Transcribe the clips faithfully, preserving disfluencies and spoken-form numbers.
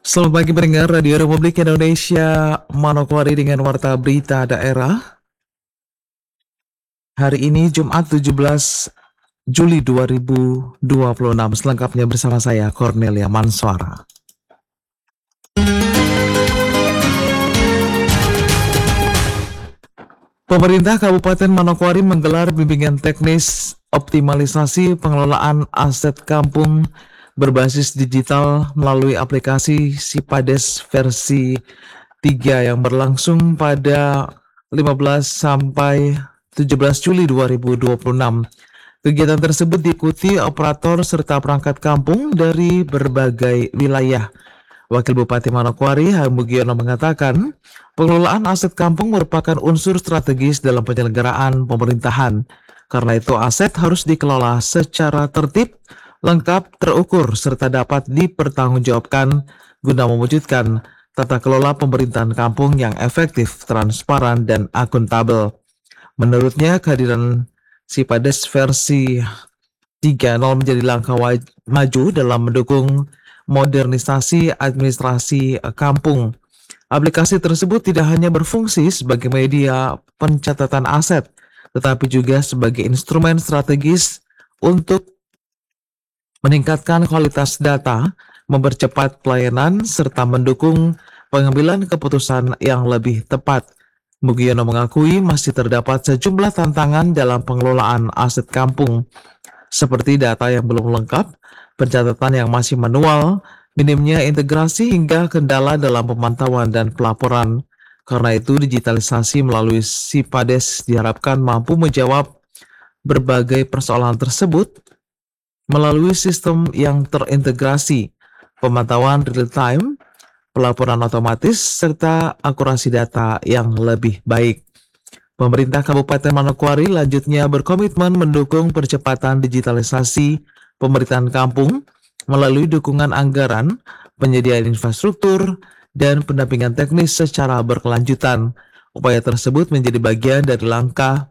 Selamat pagi pendengar Radio Republik Indonesia, Manokwari dengan Warta Berita Daerah. Hari ini Jumat tujuh belas Juli dua ribu dua puluh enam, selengkapnya bersama saya Cornelia Manswara. Pemerintah Kabupaten Manokwari menggelar bimbingan teknis optimalisasi pengelolaan aset kampung berbasis digital melalui aplikasi Sipades versi tiga yang berlangsung pada lima belas sampai tujuh belas Juli dua ribu dua puluh enam. Kegiatan tersebut diikuti operator serta perangkat kampung dari berbagai wilayah. Wakil Bupati Manokwari, H. Mugiono mengatakan, pengelolaan aset kampung merupakan unsur strategis dalam penyelenggaraan pemerintahan. Karena itu aset harus dikelola secara tertib, lengkap, terukur, serta dapat dipertanggungjawabkan guna mewujudkan tata kelola pemerintahan kampung yang efektif, transparan, dan akuntabel. Menurutnya, kehadiran Sipades versi tiga nol menjadi langkah maju dalam mendukung modernisasi administrasi kampung. Aplikasi tersebut tidak hanya berfungsi sebagai media pencatatan aset, tetapi juga sebagai instrumen strategis untuk meningkatkan kualitas data, mempercepat pelayanan, serta mendukung pengambilan keputusan yang lebih tepat. Mugiono mengakui masih terdapat sejumlah tantangan dalam pengelolaan aset kampung, seperti data yang belum lengkap, pencatatan yang masih manual, minimnya integrasi hingga kendala dalam pemantauan dan pelaporan. Karena itu, digitalisasi melalui Sipades diharapkan mampu menjawab berbagai persoalan tersebut melalui sistem yang terintegrasi, pemantauan real-time, pelaporan otomatis, serta akurasi data yang lebih baik. Pemerintah Kabupaten Manokwari lanjutnya berkomitmen mendukung percepatan digitalisasi pemerintahan kampung melalui dukungan anggaran, penyediaan infrastruktur, dan pendampingan teknis secara berkelanjutan. Upaya tersebut menjadi bagian dari langkah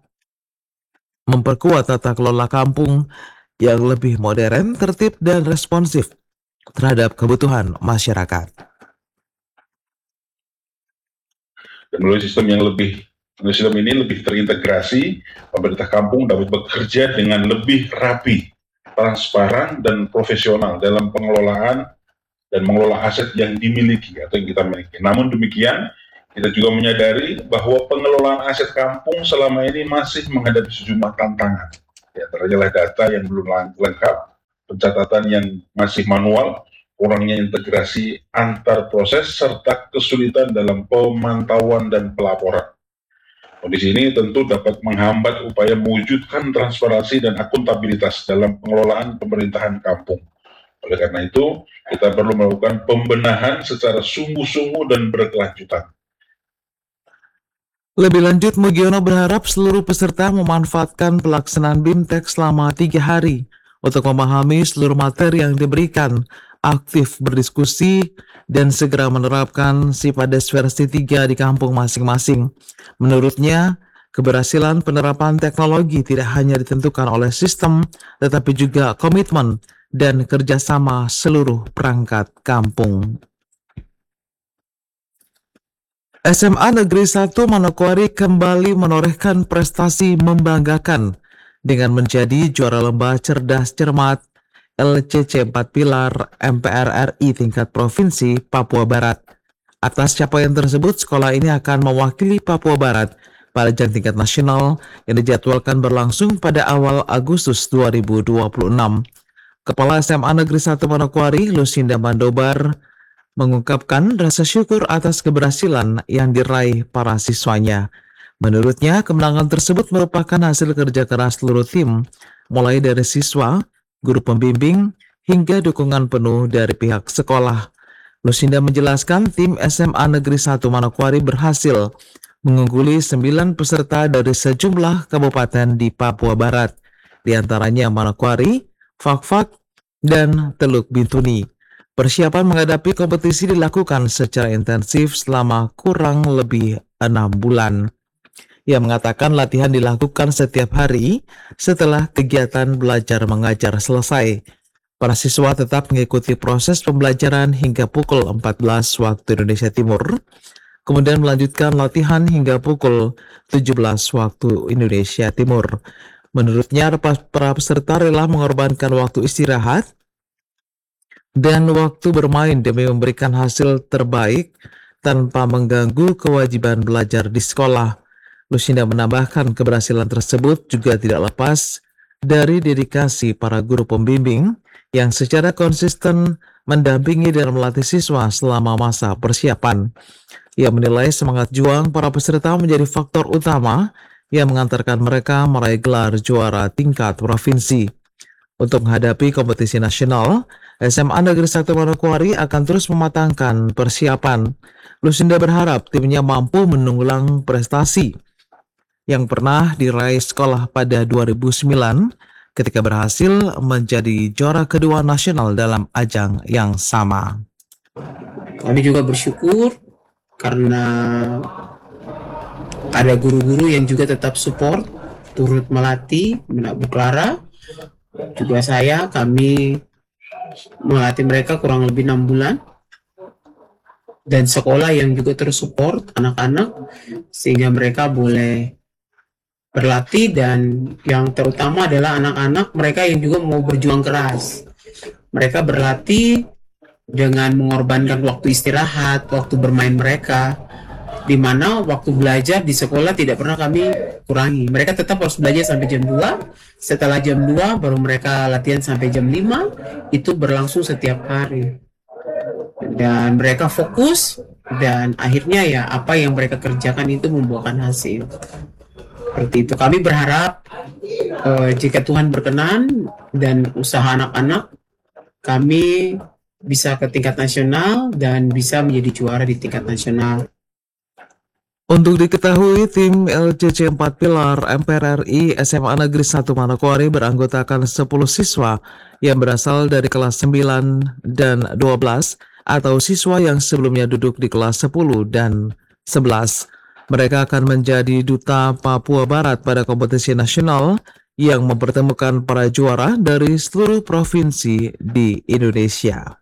memperkuat tata kelola kampung yang lebih modern, tertib, dan responsif terhadap kebutuhan masyarakat. Dan melalui sistem yang lebih melalui sistem ini lebih terintegrasi, pemerintah kampung dapat bekerja dengan lebih rapi, transparan, dan profesional dalam pengelolaan dan mengelola aset yang dimiliki atau yang kita miliki. Namun demikian, kita juga menyadari bahwa pengelolaan aset kampung selama ini masih menghadapi sejumlah tantangan. Ya, terjadilah data yang belum lengkap, pencatatan yang masih manual, kurangnya integrasi antar proses, serta kesulitan dalam pemantauan dan pelaporan. Kondisi ini tentu dapat menghambat upaya mewujudkan transparansi dan akuntabilitas dalam pengelolaan pemerintahan kampung. Oleh karena itu, kita perlu melakukan pembenahan secara sungguh-sungguh dan berkelanjutan. Lebih lanjut, Mugiono berharap seluruh peserta memanfaatkan pelaksanaan BIMTEK selama tiga hari untuk memahami seluruh materi yang diberikan, aktif berdiskusi, dan segera menerapkan Sipades versi tiga di kampung masing-masing. Menurutnya, keberhasilan penerapan teknologi tidak hanya ditentukan oleh sistem, tetapi juga komitmen dan kerjasama seluruh perangkat kampung. S M A Negeri satu Manokwari kembali menorehkan prestasi membanggakan dengan menjadi juara lomba cerdas cermat L C C empat Pilar M P R R I tingkat provinsi Papua Barat. Atas capaian tersebut, sekolah ini akan mewakili Papua Barat pada ajang tingkat nasional yang dijadwalkan berlangsung pada awal Agustus dua ribu dua puluh enam. Kepala S M A Negeri satu Manokwari, Lucinda Mandobar, mengungkapkan rasa syukur atas keberhasilan yang diraih para siswanya. Menurutnya, kemenangan tersebut merupakan hasil kerja keras seluruh tim, mulai dari siswa, guru pembimbing, hingga dukungan penuh dari pihak sekolah. Lucinda menjelaskan tim S M A Negeri satu Manokwari berhasil mengungguli sembilan peserta dari sejumlah kabupaten di Papua Barat, di antaranya Manokwari, Fakfak, dan Teluk Bintuni. Persiapan menghadapi kompetisi dilakukan secara intensif selama kurang lebih enam bulan. Ia mengatakan latihan dilakukan setiap hari setelah kegiatan belajar mengajar selesai. Para siswa tetap mengikuti proses pembelajaran hingga pukul empat belas waktu Indonesia Timur, kemudian melanjutkan latihan hingga pukul tujuh belas waktu Indonesia Timur. Menurutnya, para peserta rela mengorbankan waktu istirahat dan waktu bermain demi memberikan hasil terbaik tanpa mengganggu kewajiban belajar di sekolah. Lucinda menambahkan keberhasilan tersebut juga tidak lepas dari dedikasi para guru pembimbing yang secara konsisten mendampingi dan melatih siswa selama masa persiapan. Ia menilai semangat juang para peserta menjadi faktor utama yang mengantarkan mereka meraih gelar juara tingkat provinsi. Untuk menghadapi kompetisi nasional, S M A Negeri satu Manokwari akan terus mematangkan persiapan. Lucinda berharap timnya mampu menunggulang prestasi yang pernah diraih sekolah pada dua ribu sembilan ketika berhasil menjadi juara kedua nasional dalam ajang yang sama. Kami juga bersyukur karena ada guru-guru yang juga tetap support, turut melatih Menak Bu Clara. Juga saya, kami melatih mereka kurang lebih enam bulan. Dan sekolah yang juga terus support anak-anak sehingga mereka boleh berlatih, dan yang terutama adalah anak-anak mereka yang juga mau berjuang keras. Mereka berlatih dengan mengorbankan waktu istirahat, waktu bermain mereka, di mana waktu belajar di sekolah tidak pernah kami kurangi. Mereka tetap harus belajar sampai jam dua, setelah jam dua baru mereka latihan sampai jam lima, itu berlangsung setiap hari. Dan mereka fokus, dan akhirnya ya apa yang mereka kerjakan itu membuahkan hasil. Seperti itu, kami berharap eh, jika Tuhan berkenan dan usaha anak-anak, kami bisa ke tingkat nasional dan bisa menjadi juara di tingkat nasional. Untuk diketahui, tim L C C empat Pilar M P R R I S M A Negeri satu Manokwari beranggotakan sepuluh siswa yang berasal dari kelas sembilan dan dua belas atau siswa yang sebelumnya duduk di kelas sepuluh dan sebelas. Mereka akan menjadi duta Papua Barat pada kompetisi nasional yang mempertemukan para juara dari seluruh provinsi di Indonesia.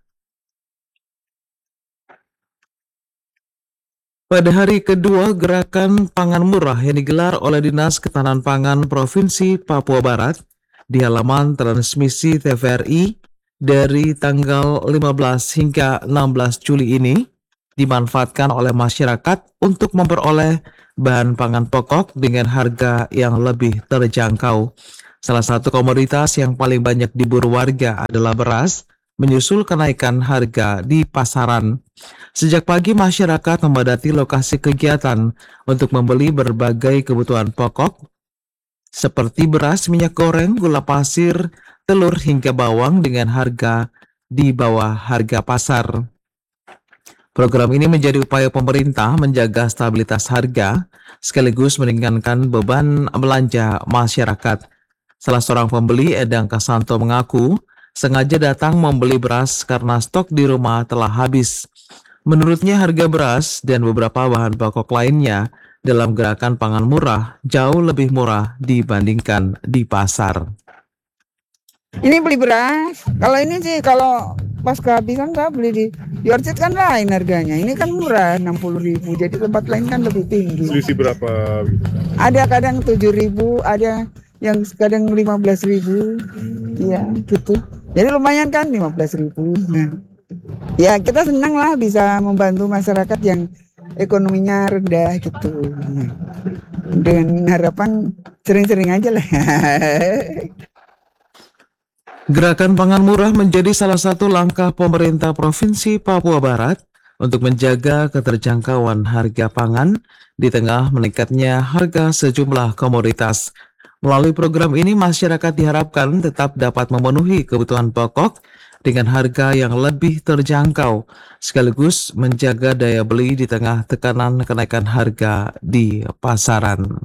Pada hari kedua gerakan pangan murah yang digelar oleh Dinas Ketahanan Pangan Provinsi Papua Barat di halaman transmisi T V R I dari tanggal lima belas hingga enam belas Juli ini dimanfaatkan oleh masyarakat untuk memperoleh bahan pangan pokok dengan harga yang lebih terjangkau. Salah satu komoditas yang paling banyak diburu warga adalah beras, menyusul kenaikan harga di pasaran. Sejak pagi masyarakat memadati lokasi kegiatan untuk membeli berbagai kebutuhan pokok seperti beras, minyak goreng, gula pasir, telur hingga bawang dengan harga di bawah harga pasar. Program ini menjadi upaya pemerintah menjaga stabilitas harga sekaligus meringankan beban belanja masyarakat. Salah seorang pembeli, Edang Kasanto, mengaku sengaja datang membeli beras karena stok di rumah telah habis. Menurutnya harga beras dan beberapa bahan pokok lainnya dalam gerakan pangan murah jauh lebih murah dibandingkan di pasar. Ini beli beras, kalau ini sih kalau pas kehabisan saya beli di di Orchid kan lain harganya. Ini kan murah enam puluh ribu, jadi tempat lain kan lebih tinggi. Selisih berapa? Ada kadang tujuh ribu, ada yang kadang lima belas ribu. Iya, gitu. Jadi lumayan kan lima belas ribu. Nah, ya kita senang lah bisa membantu masyarakat yang ekonominya rendah gitu. Nah, dengan harapan sering-sering aja lah. Gerakan pangan murah menjadi salah satu langkah pemerintah Provinsi Papua Barat untuk menjaga keterjangkauan harga pangan di tengah meningkatnya harga sejumlah komoditas. Melalui program ini, masyarakat diharapkan tetap dapat memenuhi kebutuhan pokok dengan harga yang lebih terjangkau, sekaligus menjaga daya beli di tengah tekanan kenaikan harga di pasaran.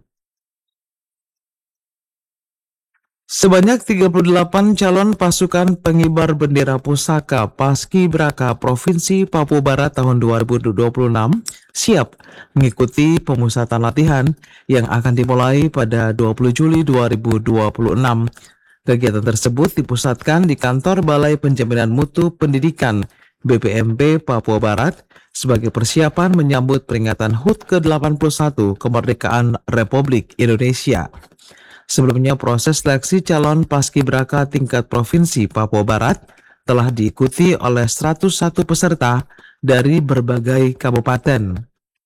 Sebanyak tiga puluh delapan calon pasukan pengibar bendera pusaka Paskibraka Provinsi Papua Barat tahun dua ribu dua puluh enam siap mengikuti pemusatan latihan yang akan dimulai pada dua puluh Juli dua ribu dua puluh enam. Kegiatan tersebut dipusatkan di kantor Balai Penjaminan Mutu Pendidikan B P M P Papua Barat sebagai persiapan menyambut peringatan H U T ke delapan puluh satu kemerdekaan Republik Indonesia. Sebelumnya, proses seleksi calon paskibraka tingkat provinsi Papua Barat telah diikuti oleh seratus satu peserta dari berbagai kabupaten.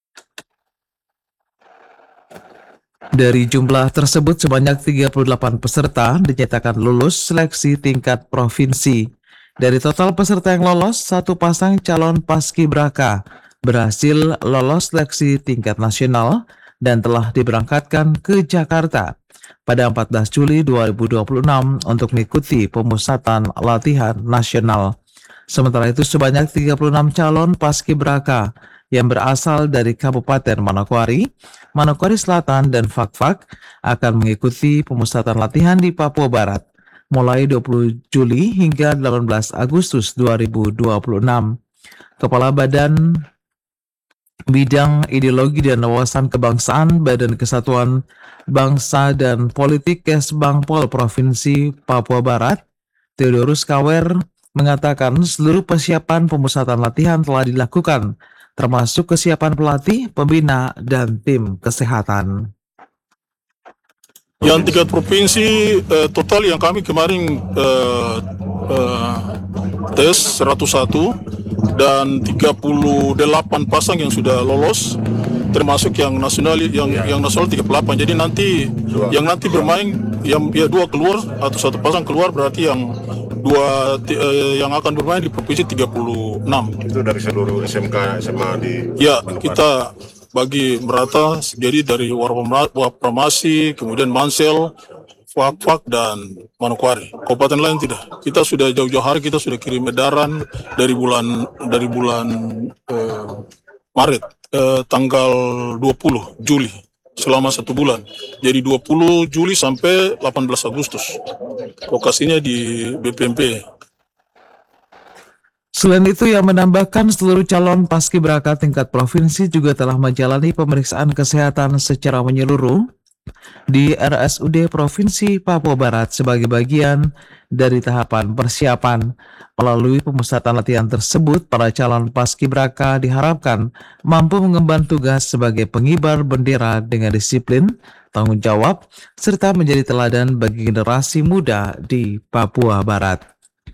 Dari jumlah tersebut, sebanyak tiga puluh delapan peserta dinyatakan lulus seleksi tingkat provinsi. Dari total peserta yang lolos, satu pasang calon paskibraka berhasil lolos seleksi tingkat nasional dan telah diberangkatkan ke Jakarta pada empat belas Juli dua ribu dua puluh enam untuk mengikuti pemusatan latihan nasional. Sementara itu, sebanyak tiga puluh enam calon paskibraka yang berasal dari Kabupaten Manokwari, Manokwari Selatan, dan Fakfak akan mengikuti pemusatan latihan di Papua Barat mulai dua puluh Juli hingga delapan belas Agustus dua ribu dua puluh enam. Kepala Badan Bidang Ideologi dan Wawasan Kebangsaan Badan Kesatuan Bangsa dan Politik Kesbangpol Provinsi Papua Barat, Theodorus Kawer, mengatakan seluruh persiapan pemusatan latihan telah dilakukan, termasuk kesiapan pelatih, pembina, dan tim kesehatan. Yang tiga provinsi eh, total yang kami kemarin eh, eh, tes seratus satu dan tiga puluh delapan pasang yang sudah lolos, termasuk yang nasional yang yang nasional tiga puluh delapan. Jadi nanti dua. yang nanti bermain yang ya dua keluar atau satu pasang keluar, berarti yang dua eh, yang akan bermain di provinsi tiga puluh enam. Itu dari seluruh S M K S M A di ya Manokwari. Kita bagi merata, jadi dari Warpramasi, kemudian Mansel, Fakfak, dan Manokwari. Kabupaten lain tidak. Kita sudah jauh-jauh hari kita sudah kirim edaran dari bulan dari bulan eh, Maret eh, tanggal dua puluh Juli selama satu bulan. Jadi dua puluh Juli sampai delapan belas Agustus. Lokasinya di B P M P. Selain itu, yang menambahkan seluruh calon paskibraka tingkat provinsi juga telah menjalani pemeriksaan kesehatan secara menyeluruh di R S U D Provinsi Papua Barat sebagai bagian dari tahapan persiapan. Melalui pemusatan latihan tersebut, para calon paskibraka diharapkan mampu mengemban tugas sebagai pengibar bendera dengan disiplin, tanggung jawab, serta menjadi teladan bagi generasi muda di Papua Barat.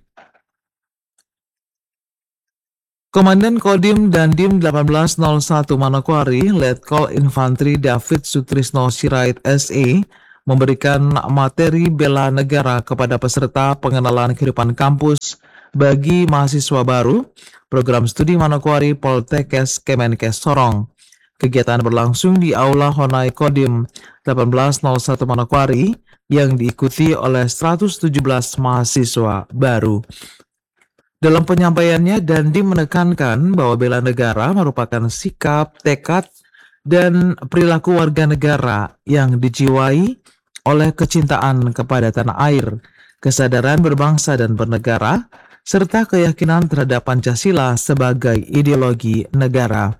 Komandan Kodim Dandim satu delapan nol satu Manokwari, Letkol Infantri David Sutrisno Sirait S E, memberikan materi bela negara kepada peserta pengenalan kehidupan kampus bagi mahasiswa baru program studi Manokwari Poltekkes Kemenkes Sorong. Kegiatan berlangsung di Aula Honai Kodim satu delapan nol satu Manokwari yang diikuti oleh seratus tujuh belas mahasiswa baru. Dalam penyampaiannya, Dandim menekankan bahwa bela negara merupakan sikap, tekad, dan perilaku warga negara yang dijiwai oleh kecintaan kepada tanah air, kesadaran berbangsa dan bernegara, serta keyakinan terhadap Pancasila sebagai ideologi negara.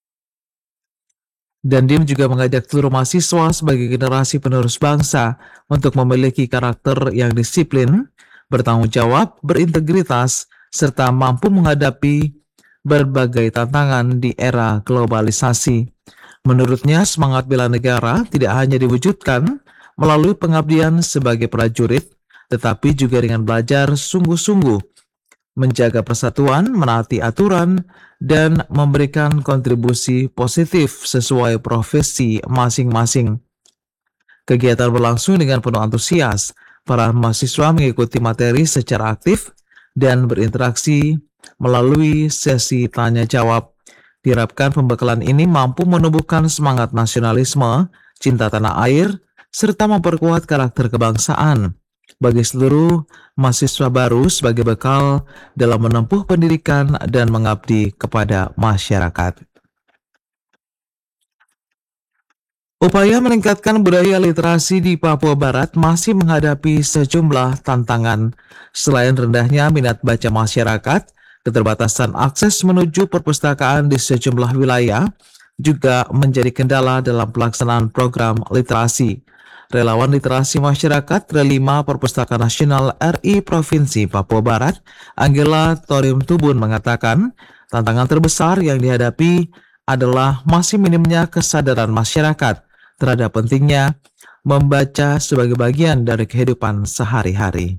Dandim juga mengajak seluruh mahasiswa sebagai generasi penerus bangsa untuk memiliki karakter yang disiplin, bertanggung jawab, berintegritas, serta mampu menghadapi berbagai tantangan di era globalisasi. Menurutnya, semangat bela negara tidak hanya diwujudkan melalui pengabdian sebagai prajurit, tetapi juga dengan belajar sungguh-sungguh, menjaga persatuan, menaati aturan, dan memberikan kontribusi positif sesuai profesi masing-masing. Kegiatan berlangsung dengan penuh antusias. Para mahasiswa mengikuti materi secara aktif dan berinteraksi melalui sesi tanya-jawab. Diharapkan pembekalan ini mampu menumbuhkan semangat nasionalisme, cinta tanah air, serta memperkuat karakter kebangsaan bagi seluruh mahasiswa baru sebagai bekal dalam menempuh pendidikan dan mengabdi kepada masyarakat. Upaya meningkatkan budaya literasi di Papua Barat masih menghadapi sejumlah tantangan. Selain rendahnya minat baca masyarakat, keterbatasan akses menuju perpustakaan di sejumlah wilayah juga menjadi kendala dalam pelaksanaan program literasi. Relawan Literasi Masyarakat Relima Perpustakaan Nasional R I Provinsi Papua Barat, Angela Torim Tubun mengatakan, tantangan terbesar yang dihadapi adalah masih minimnya kesadaran masyarakat terhadap pentingnya membaca sebagai bagian dari kehidupan sehari-hari.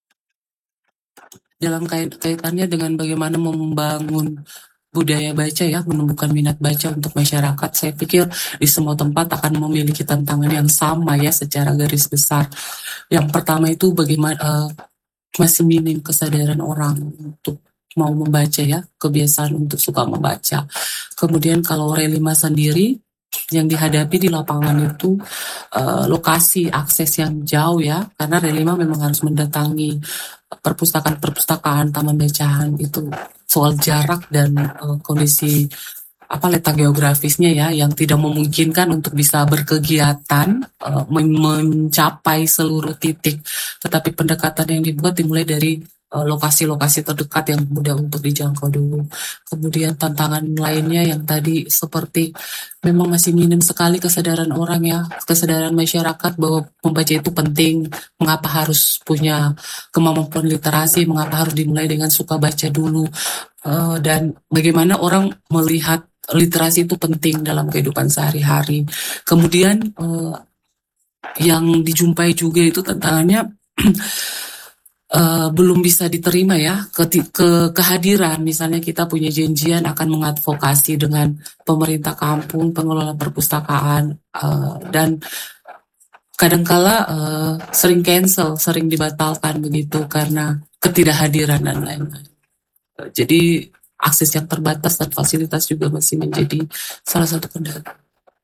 Dalam kait kaitannya dengan bagaimana membangun budaya baca ya, menumbuhkan minat baca untuk masyarakat, saya pikir di semua tempat akan memiliki tantangan yang sama ya secara garis besar. Yang pertama itu bagaimana uh, masih minim kesadaran orang untuk mau membaca ya, kebiasaan untuk suka membaca. Kemudian kalau Relima sendiri yang dihadapi di lapangan itu uh, lokasi akses yang jauh ya, karena Relima memang harus mendatangi perpustakaan-perpustakaan, taman bacaan, itu soal jarak dan uh, kondisi apa letak geografisnya ya yang tidak memungkinkan untuk bisa berkegiatan uh, men- mencapai seluruh titik. Tetapi pendekatan yang dibuat dimulai dari uh, lokasi-lokasi terdekat yang mudah untuk dijangkau dulu. Kemudian tantangan lainnya yang tadi seperti memang masih minim sekali kesadaran orang ya, kesadaran masyarakat bahwa membaca itu penting, mengapa harus punya kemampuan literasi, mengapa harus dimulai dengan suka baca dulu, uh, dan bagaimana orang melihat literasi itu penting dalam kehidupan sehari-hari. Kemudian uh, yang dijumpai juga itu tantangannya Uh, belum bisa diterima ya ke, ke kehadiran, misalnya kita punya janjian akan mengadvokasi dengan pemerintah kampung, pengelola perpustakaan, uh, dan kadangkala uh, sering cancel, sering dibatalkan begitu karena ketidakhadiran dan lain-lain. Uh, jadi akses yang terbatas dan fasilitas juga masih menjadi salah satu kendala.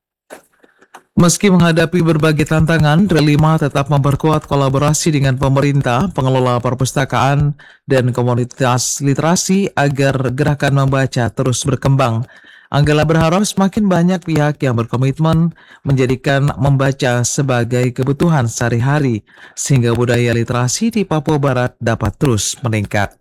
Meski menghadapi berbagai tantangan, Relima tetap memperkuat kolaborasi dengan pemerintah, pengelola perpustakaan, dan komunitas literasi agar gerakan membaca terus berkembang. Angela berharap semakin banyak pihak yang berkomitmen menjadikan membaca sebagai kebutuhan sehari-hari, sehingga budaya literasi di Papua Barat dapat terus meningkat.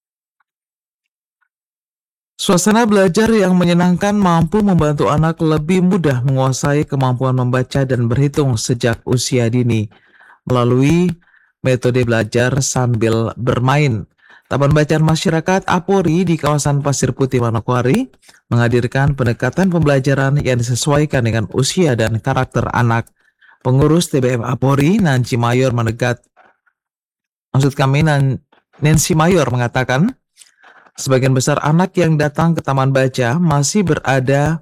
Suasana belajar yang menyenangkan mampu membantu anak lebih mudah menguasai kemampuan membaca dan berhitung sejak usia dini melalui metode belajar sambil bermain. Taman Bacaan Masyarakat Apori di kawasan Pasir Putih, Manokwari menghadirkan pendekatan pembelajaran yang disesuaikan dengan usia dan karakter anak. Pengurus T B M Apori, Nancy Mayor menegat, maksud kami Nancy Mayor mengatakan, sebagian besar anak yang datang ke taman baca masih berada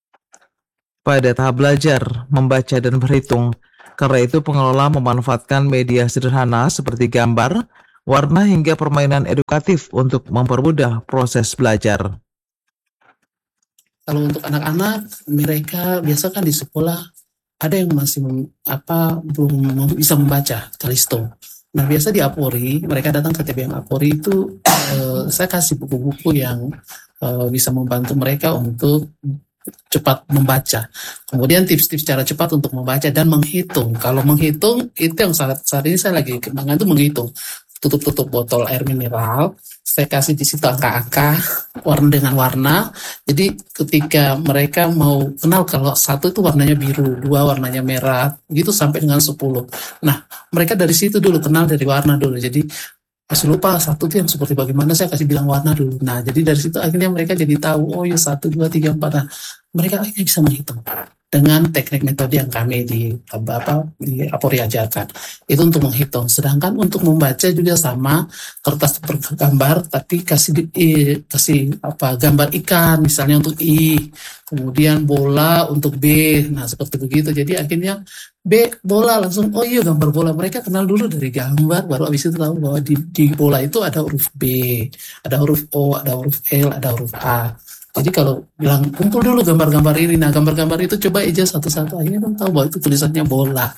pada tahap belajar membaca dan berhitung. Karena itu pengelola memanfaatkan media sederhana seperti gambar, warna hingga permainan edukatif untuk mempermudah proses belajar. Kalau untuk anak-anak, mereka biasa kan di sekolah ada yang masih apa belum bisa membaca Kalisto. Nah, biasa di Apori, mereka datang ke T B M Apori itu, eh, saya kasih buku-buku yang eh, bisa membantu mereka untuk cepat membaca. Kemudian tips-tips cara cepat untuk membaca dan menghitung. Kalau menghitung, itu yang saat, saat ini saya lagi kembangkan itu menghitung. Tutup-tutup botol air mineral, saya kasih di situ angka-angka, warna dengan warna. Jadi ketika mereka mau kenal kalau satu itu warnanya biru, dua warnanya merah, gitu sampai dengan sepuluh. Nah, mereka dari situ dulu kenal dari warna dulu. Jadi masih lupa satu itu yang seperti bagaimana, saya kasih bilang warna dulu. Nah, jadi dari situ akhirnya mereka jadi tahu, oh ya satu, dua, tiga, empat. Nah, mereka akhirnya bisa menghitung dengan teknik metode yang kami di apa di Apori ajarkan. Itu untuk menghitung. Sedangkan untuk membaca juga sama, kertas bergambar tapi kasih di, eh, kasih apa gambar ikan misalnya untuk I, kemudian bola untuk B. Nah, seperti begitu. Jadi akhirnya B bola langsung, oh iya gambar bola. Mereka kenal dulu dari gambar, baru habis itu tahu bahwa di, di bola itu ada huruf B, ada huruf O, ada huruf L, ada huruf A. Jadi kalau bilang kumpul dulu gambar-gambar ini, nah gambar-gambar itu coba aja satu-satu, akhirnya kan tahu bahwa itu tulisannya bola.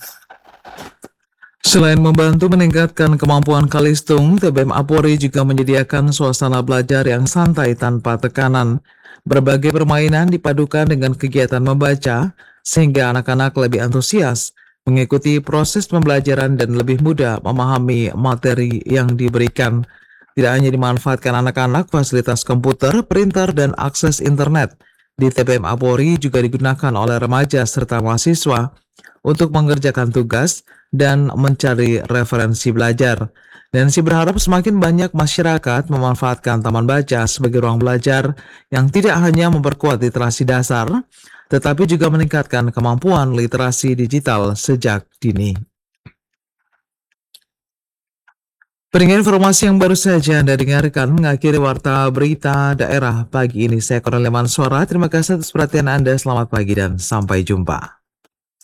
Selain membantu meningkatkan kemampuan Kalistung, T B M Apori juga menyediakan suasana belajar yang santai tanpa tekanan. Berbagai permainan dipadukan dengan kegiatan membaca, sehingga anak-anak lebih antusias mengikuti proses pembelajaran dan lebih mudah memahami materi yang diberikan. Tidak hanya dimanfaatkan anak-anak, fasilitas komputer, printer, dan akses internet di T P M A Polri juga digunakan oleh remaja serta mahasiswa untuk mengerjakan tugas dan mencari referensi belajar. Nancy berharap semakin banyak masyarakat memanfaatkan taman baca sebagai ruang belajar yang tidak hanya memperkuat literasi dasar, tetapi juga meningkatkan kemampuan literasi digital sejak dini. Peringat informasi yang baru saja Anda dengarkan mengakhiri warta berita daerah pagi ini. Saya Korneliman Suara, terima kasih atas perhatian Anda, selamat pagi dan sampai jumpa.